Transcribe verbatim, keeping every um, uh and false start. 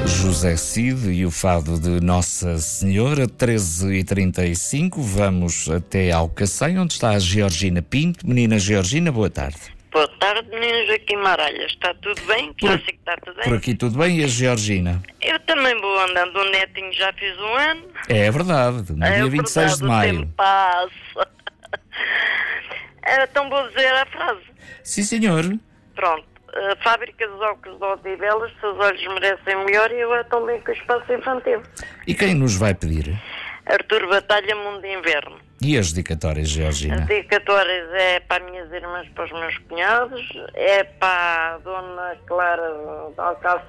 José Cid e o fado de Nossa Senhora, treze e trinta e cinco. Vamos até Alcacém, onde está a Georgina Pinto. Menina Georgina, boa tarde. Boa tarde, menino Joaquim Maralhas. Está tudo bem? Por, já sei que está tudo bem. Por aqui tudo bem, e a Georgina? Eu também vou andando. O netinho já fiz um ano. É verdade, no é dia vinte e seis de maio. O tempo passa. Era tão bom dizer a frase. Sim, senhor. Pronto. A fábrica dos óculos de Odivelas, seus olhos merecem melhor, e eu é tão bem com o espaço infantil. E quem nos vai pedir? Artur Batalha, Mundo de Inverno. E as dedicatórias, Georgina? As dedicatórias é para as minhas irmãs, para os meus cunhados, é para a Dona Clara de Alcácer